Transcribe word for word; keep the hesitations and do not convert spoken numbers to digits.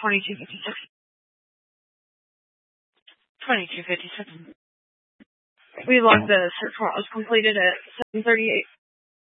twenty-two fifty-six. twenty-two fifty-seven. We logged the search warrant was completed at seven thirty-eight.